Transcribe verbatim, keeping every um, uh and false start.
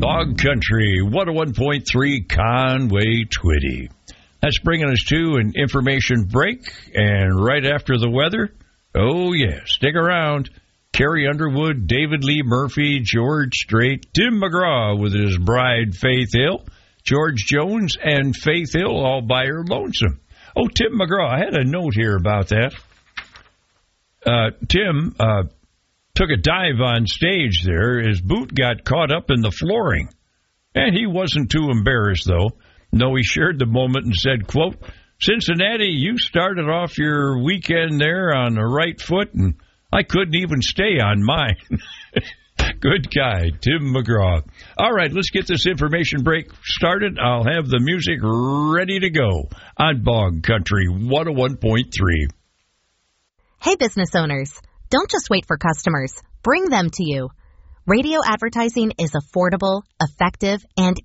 Bog Country, one oh one point three Conway Twitty. That's bringing us to an information break, and right after the weather, oh yeah, stick around. Carrie Underwood, David Lee Murphy, George Strait, Tim McGraw with his bride Faith Hill, George Jones, and Faith Hill all by her lonesome. Oh, Tim McGraw, I had a note here about that. Uh, Tim uh, took a dive on stage there. His boot got caught up in the flooring, and he wasn't too embarrassed, though. No, he shared the moment and said, quote, Cincinnati, you started off your weekend there on the right foot, and I couldn't even stay on mine. Good guy, Tim McGraw. All right, let's get this information break started. I'll have the music ready to go on Bog Country one oh one point three. Hey, business owners, don't just wait for customers. Bring them to you. Radio advertising is affordable, effective, and